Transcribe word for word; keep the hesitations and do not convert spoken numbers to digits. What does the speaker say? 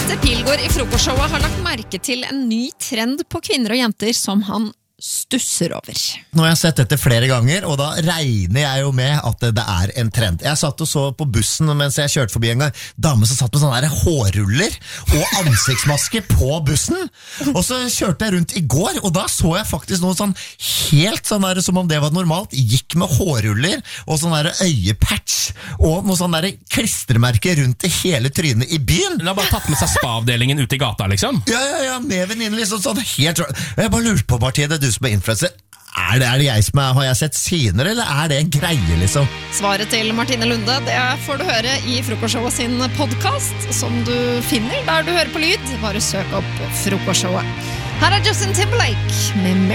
Mette Pilgaard i frokostshowet har lagt merke til en ny trend på kvinner og jenter som han stusser over. Nå har jeg sett dette flere ganger, og da regner jeg jo med at det er en trend. Jeg satt og så på bussen mens jeg kjørte forbi en gang, dame som satt med sånne der hårruller og ansiktsmaske på bussen, og så kjørte jeg rundt i går, og da så jeg faktisk noe sånn helt sånn der, som om det var normalt, gikk med hårruller og sånn der øyepatch, og noe sånn der klistremerke rundt i hele trynet i byen. Hun har bare tatt med seg spa-avdelingen ut i gata, liksom. Ja, ja, ja, med venninnen liksom sånn helt sånn. Jeg bare lurte på, Martine, du som er influencer, er det, er det jeg som er, har jeg sett syner, eller er det en greie, liksom? Svaret til Martine Lunde, det får du høre i Frokostshowet sin podcast, som du finner der du hører på lyd. Bare søk opp Frokostshowet. Her er Justin Timberlake med